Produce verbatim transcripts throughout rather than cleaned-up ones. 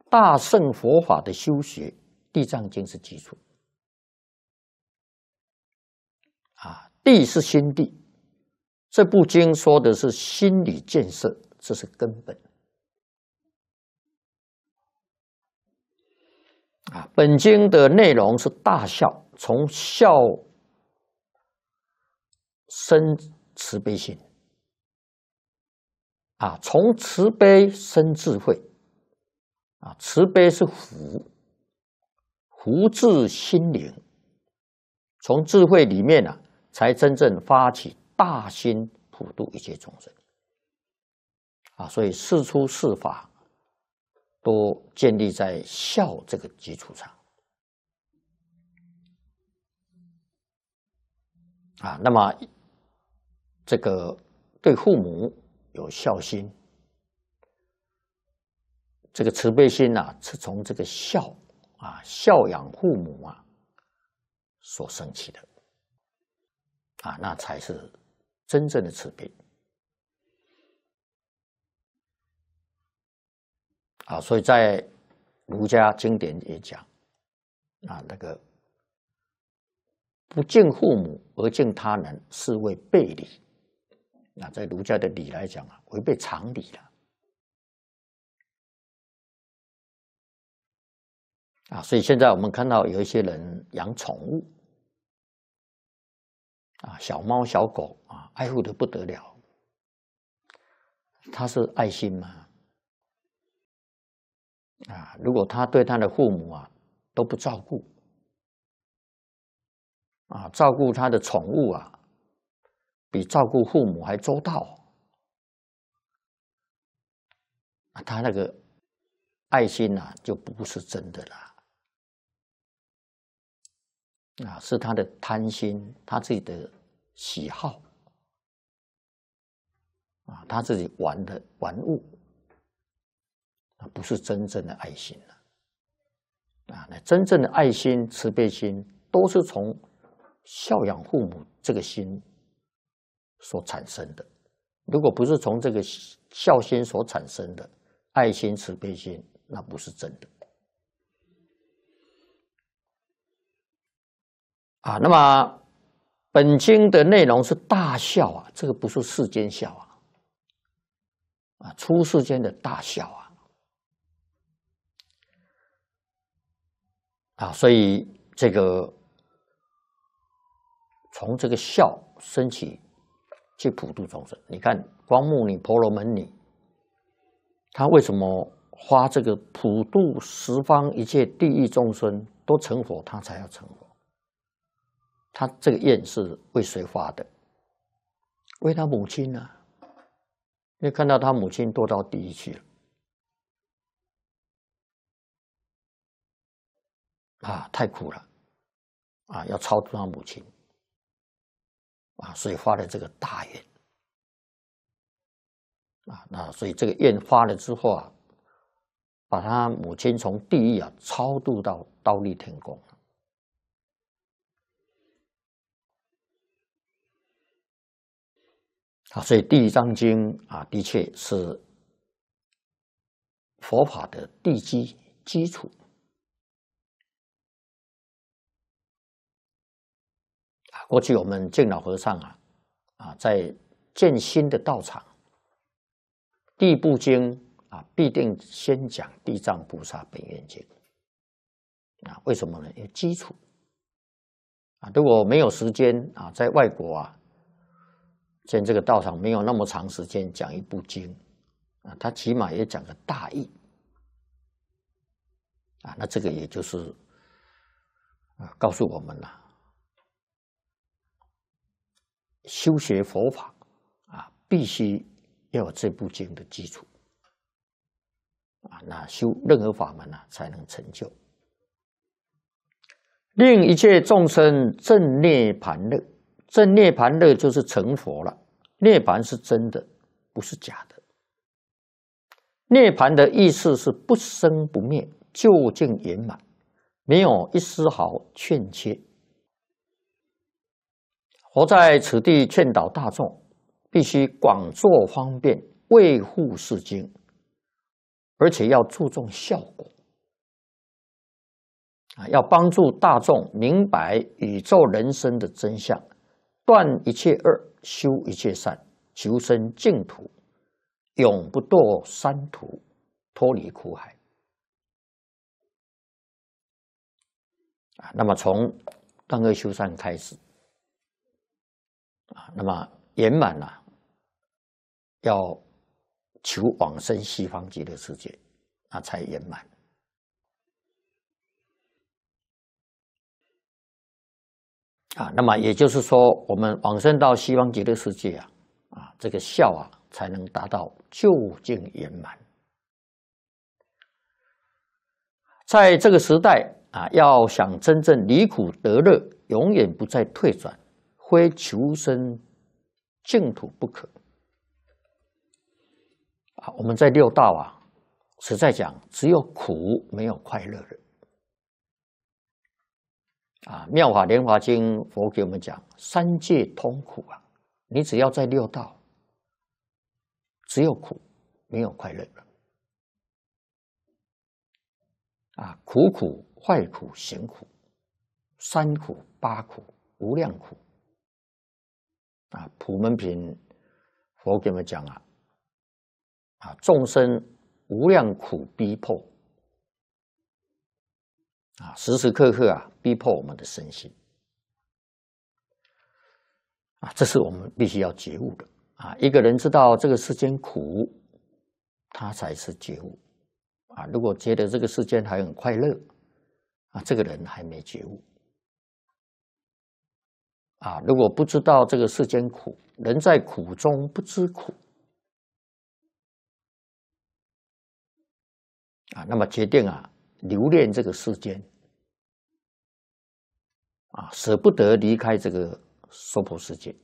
大乘佛法的修学，《地藏经》是基础。啊，地是心地，这部经说的是心理建设，这是根本。啊，本经的内容是大孝，从孝生慈悲心，啊，从慈悲生智慧，啊，慈悲是福，福至心灵，从智慧里面啊，才真正发起大心普度一切众生。啊，所以事出事法都建立在孝这个基础上。啊，那么这个对父母有孝心，这个慈悲心啊，是从这个孝啊，孝养父母啊所生起的。啊，那才是真正的慈悲。啊，所以在儒家经典也讲，啊，那个不敬父母而敬他人，是为背礼。那在儒家的礼来讲啊，违背常理了。啊，所以现在我们看到有一些人养宠物，啊，小猫小狗啊，爱护得不得了。他是爱心吗？啊，如果他对他的父母啊都不照顾，啊，照顾他的宠物啊，比照顾父母还周到，啊，他那个爱心啊就不是真的啦，啊，是他的贪心，他自己的喜好，啊，他自己玩的玩物。不是真正的爱心了，啊，那真正的爱心、慈悲心，都是从孝养父母这个心所产生的。如果不是从这个孝心所产生的爱心、慈悲心，那不是真的。啊，那么本经的内容是大孝啊，这个不是世间孝啊，啊，出世间的大孝啊。啊，所以这个从这个孝升起，去普度众生。你看光目女、婆罗门女，他为什么发这个普度十方一切地狱众生都成佛，他才要成佛？他这个愿是为谁发的？为他母亲啊！你看到他母亲堕到地狱去了。啊，太苦了，啊，要超度他母亲，啊，所以发了这个大愿，啊，那所以这个愿发了之后啊，把他母亲从地狱啊超度到忉利天宫，啊，所以《地藏经》啊，的确是佛法的地基基础。过去我们净老和尚啊，啊，在建新的道场，第一部经啊，必定先讲《地藏菩萨本愿经》啊，为什么呢？因为基础啊，如果没有时间啊，在外国啊，建这个道场没有那么长时间讲一部经啊，他起码也讲个大意啊，那这个也就是啊，告诉我们了。修学佛法啊，必须要有这部经的基础啊，那修任何法门啊，才能成就，令一切众生正涅盘乐。正涅盘乐就是成佛了，涅盘是真的，不是假的。涅盘的意思是不生不灭，究竟圆满，没有一丝毫欠缺。佛在此地劝导大众，必须广作方便，维护世经，而且要注重效果啊，要帮助大众明白宇宙人生的真相，断一切恶，修一切善，求生净土，永不堕三途，脱离苦海。啊，那么从断恶修善开始，啊，那么圆满了、啊，要求往生西方极乐世界，那才圆满。啊，那么也就是说，我们往生到西方极乐世界啊，啊，这个孝啊，才能达到究竟圆满。在这个时代啊，要想真正离苦得乐，永远不再退转，非求生净土不可。啊，我们在六道啊，实在讲，只有苦没有快乐的。啊，《妙法莲华经》佛给我们讲，三界通苦啊，你只要在六道，只有苦，没有快乐了。啊，苦苦、坏苦、行苦，三苦、八苦、无量苦。啊，普门品佛给我们讲啊，啊，众生无量苦逼迫。啊，时时刻刻啊，逼迫我们的身心啊，这是我们必须要觉悟的啊。一个人知道这个世间苦，他才是觉悟啊。如果觉得这个世间还很快乐啊，这个人还没觉悟啊。如果不知道这个世间苦，人在苦中不知苦啊，那么决定啊，留恋这个世间。啊，舍不得离开这个娑婆世界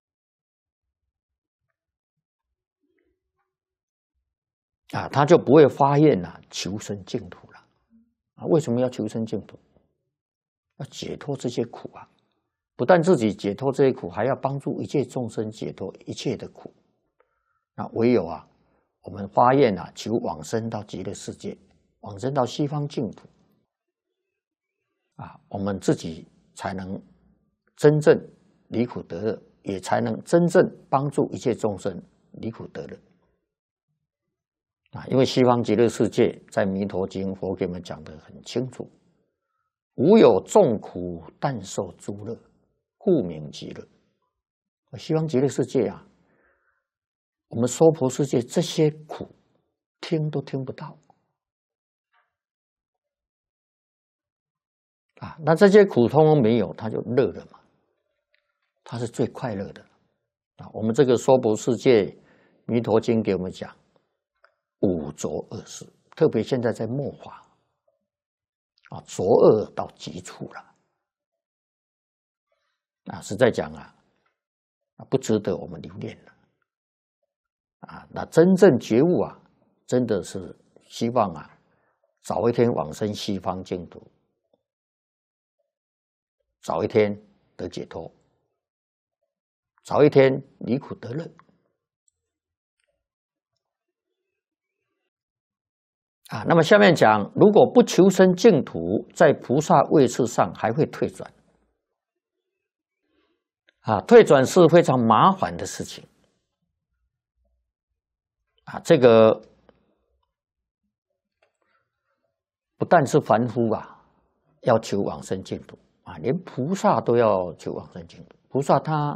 啊，他就不会发愿啊，求生净土了啊。为什么要求生净土？要解脱这些苦啊！不但自己解脱这些苦，还要帮助一切众生解脱一切的苦。那唯有啊，我们发愿啊，求往生到极乐世界，往生到西方净土啊，我们自己才能真正离苦得乐，也才能真正帮助一切众生离苦得乐啊！因为西方极乐世界在《弥陀经》佛给我们讲得很清楚，无有众苦，但受诸乐，故名极乐。西方极乐世界啊，我们娑婆世界这些苦听都听不到啊，那这些苦通通没有，他就乐了嘛，他是最快乐的啊。我们这个娑婆世界，《弥陀经》给我们讲五浊恶世，特别现在在末法啊，浊恶到极处了啊，实在讲啊，不值得我们留恋了啊。那真正觉悟啊，真的是希望啊，早一天往生西方净土，早一天得解脱，早一天离苦得乐啊。那么下面讲，如果不求生净土，在菩萨位次上还会退转啊。退转是非常麻烦的事情啊。这个不但是凡夫啊，要求往生净土啊，连菩萨都要求往生净土。菩萨他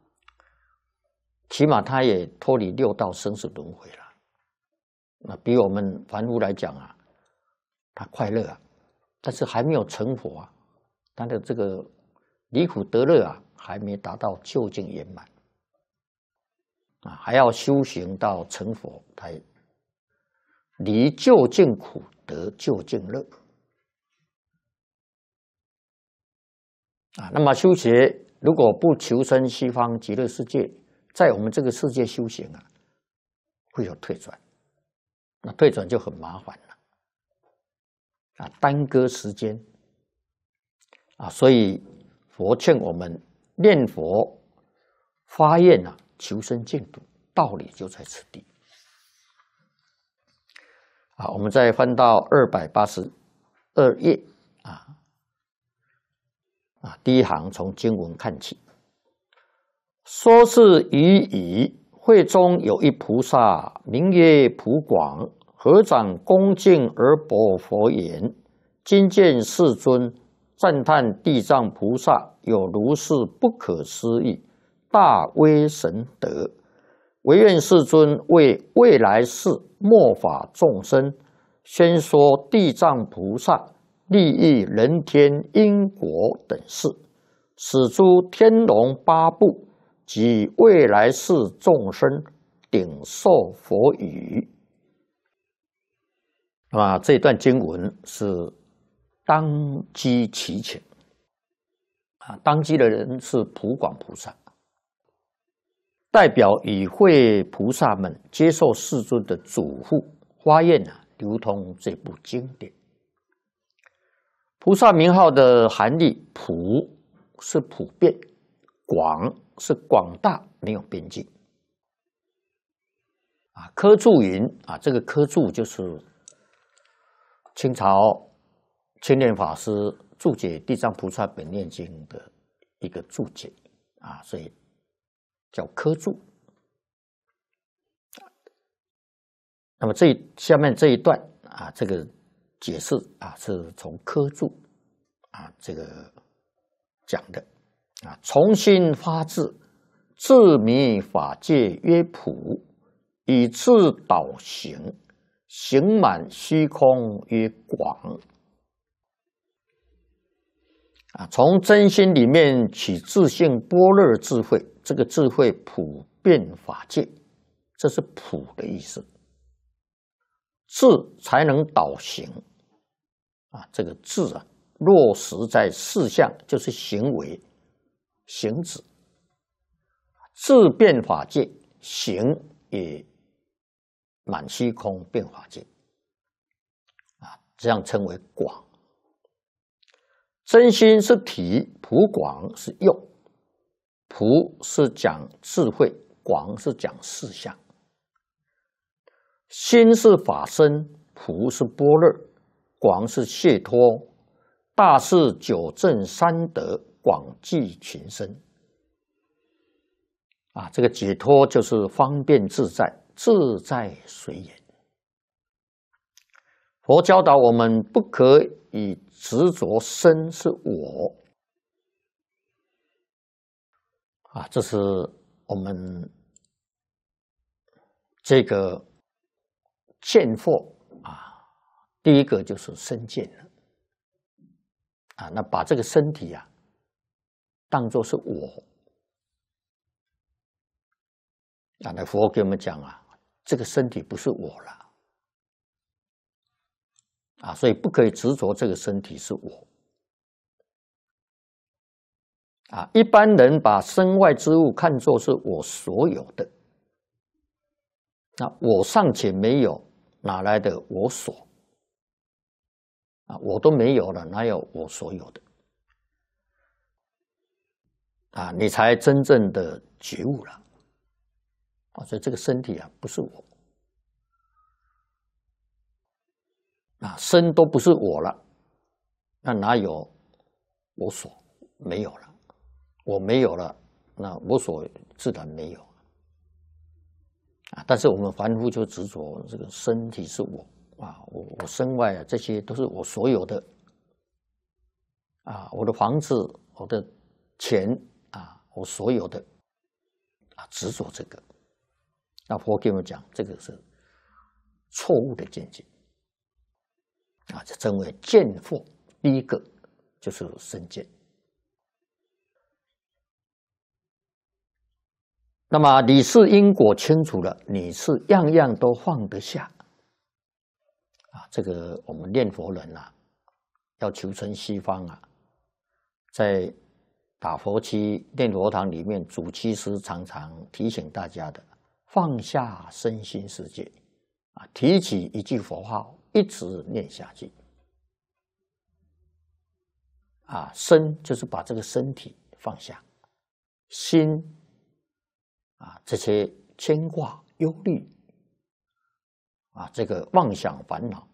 起码他也脱离六道生死轮回了，那比我们凡夫来讲啊，他快乐啊，但是还没有成佛啊，他的这个离苦得乐啊，还没达到究竟圆满啊，还要修行到成佛，才离究竟苦得究竟乐啊。那么修学如果不求生西方极乐世界，在我们这个世界修行啊，会有退转，那退转就很麻烦了啊，耽搁时间啊。所以佛劝我们念佛发愿啊，求生净土，道理就在此地啊。我们再翻到二百八十二页啊， 啊，第一行从经文看起，说是于以会中有一菩萨，名曰普广，合掌恭敬而薄佛言：今见世尊，赞叹地藏菩萨有如是不可思议大威神德，唯愿世尊为未来世末法众生宣说地藏菩萨利益人天因果等事，使诸天龙八部及未来世众生顶受佛语。那么这段经文是当机祈请啊，当机的人是普广菩萨，代表与会菩萨们接受世尊的嘱咐发愿啊，流通这部经典。菩萨名号的含义，普是普遍，广是广大，没有边际。啊，科注云啊，这个科注就是清朝青莲法师注解《地藏菩萨本愿经》的一个注解啊，所以叫科注。那么这下面这一段啊，这个解释啊，是从科注啊这个讲的啊，从心发自，自迷法界曰普，以智导行，行满虚空曰广。啊，从真心里面取自性般若智慧，这个智慧普遍法界，这是普的意思。智才能导行啊，这个智啊，落实在事项，就是行为、行止。智变法界，行也满虚空变法界啊，这样称为广。真心是体，普广是用。普是讲智慧，广是讲事项。心是法身，普是般若，广是解脱。大是九正三德，广济群生。啊，这个解脱就是方便自在，自在随缘。佛教导我们不可以执着身是我。啊，这是我们这个见惑啊，第一个就是身见了啊，那把这个身体啊当作是我啊，那佛给我们讲啊，这个身体不是我了啊，所以不可以执着这个身体是我啊。一般人把身外之物看作是我所有的，那我尚且没有，哪来的我所？啊，我都没有了，哪有我所有的？啊，你才真正的觉悟了。啊，所以这个身体啊，不是我。啊，身都不是我了，那哪有我所？没有了，我没有了，那我所自然没有。啊，但是我们凡夫就执着这个身体是我。啊，我我身外啊，这些都是我所有的啊，我的房子，我的钱啊，我所有的啊，执着这个。那佛给我们讲，这个是错误的见解啊，这称为见惑。第一个就是身见。那么你是因果清楚了，你是样样都放得下。啊，这个我们念佛人啊，要求成西方啊，在打佛七念佛堂里面，主七师常常提醒大家的，放下身心世界啊，提起一句佛号，一直念下去。啊，身就是把这个身体放下，心啊这些牵挂、忧虑啊，这个妄想烦恼